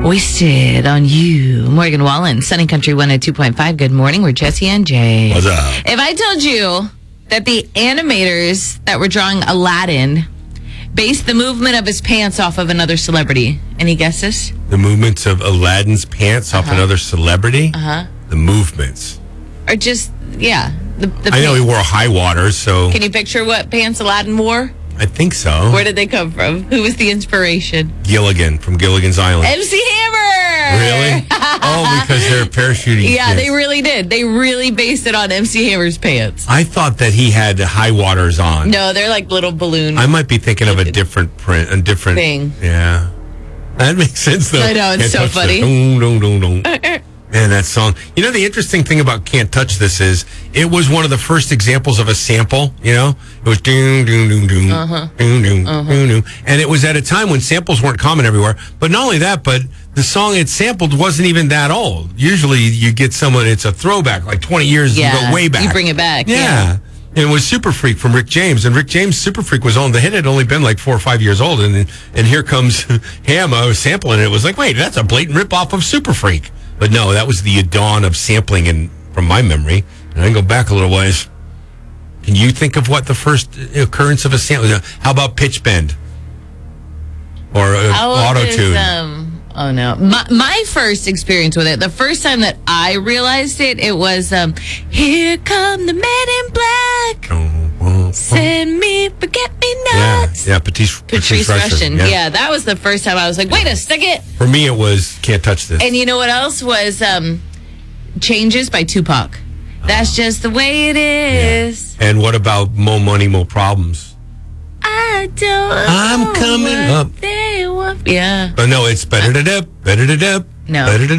Wasted on You. Morgan Wallen, Sunny Country 102.5. Good morning. We're Jesse and Jay. What's up? If I told you that the animators that were drawing Aladdin based the movement of his pants off of another celebrity, any guesses? The movements of Aladdin's pants off another celebrity? The movements. Or just, yeah. The I know he wore high waters, so Can you picture what pants Aladdin wore? I think so. Where did they come from? Who was the inspiration? Gilligan from Gilligan's Island. MC Hammer! Really? Oh, because they're parachuting. Yeah, kids. they really did. They really based it on MC Hammer's pants. I thought that he had high waters on. No, they're like little balloon. I might be thinking of a different print, a different thing. Yeah. That makes sense, though. I know, it's so funny. Man, that song. You know, the interesting thing about Can't Touch This is it was one of the first examples of a sample, you know? It was doom, doom, doom, doom, doom, doom, doom, doom. And it was at a time when samples weren't common everywhere. But not only that, but the song it sampled wasn't even that old. Usually you get someone, it's a throwback, like 20 years, you go way back. You bring it back. Yeah. And it was Super Freak from Rick James. And Rick James' Super Freak was on. The hit had only been like 4 or 5 years old. And here comes Hammer sampling it. It was like, wait, that's a blatant ripoff of Super Freak. But no, that was the dawn of sampling, and from my memory, and I can go back a little ways. Can you think of what the first occurrence of a sample? How about pitch bend or auto-tune? Oh no, my first experience with it, the first time that I realized it, it was "Here Come the Men in Black, Send Me Forget Me Nots." Yeah, Patrice Rushen. Yeah, that was the first time I was like, wait a second. For me, it was Can't Touch This. And you know what else was Changes by Tupac. That's just the way it is. Yeah. And what about Mo Money, Mo Problems? I'm coming up. Yeah. But no, it's better to dip, better to dip. No. Better to